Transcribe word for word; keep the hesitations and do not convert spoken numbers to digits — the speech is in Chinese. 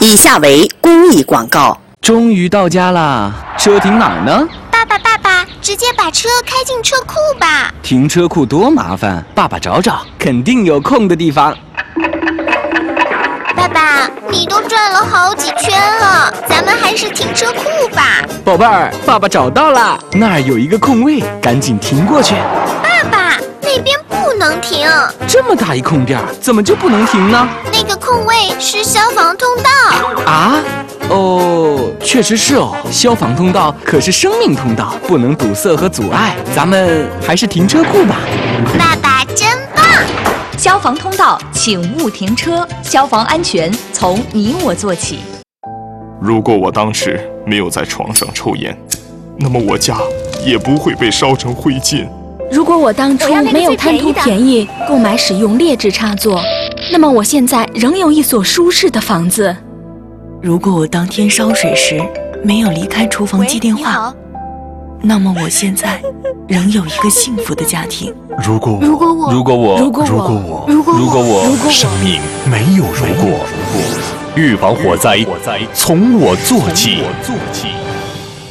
以下为公益广告。 终于到家啦，车停哪儿呢？ 爸爸，爸爸，直接把车开进车库吧。 停车库多麻烦，爸爸找找，肯定有空的地方。 爸爸，你都转了好几圈了，咱们还是停车库吧。 宝贝儿，爸爸找到了，那儿有一个空位，赶紧停过去。 爸爸，那边不能停。 这么大一空地儿，怎么就不能停呢？ 那个空位是消防通道。 啊？哦，确实是哦，消防通道可是生命通道，不能堵塞和阻碍。咱们还是停车库吧。 爸爸真棒！ 消防通道，请勿停车。消防安全从你我做起。 如果我当时没有在床上抽烟，那么我家也不会被烧成灰烬。 如果我当初没有贪图便宜购买使用劣质插座，那么我现在仍有一所舒适的房子。 如果我当天烧水时没有离开厨房接电话，那么我现在仍有一个幸福的家庭。 如果如果我如果我如果我如果我如果我如果我如果我生命没有如果，预防火灾从我做起。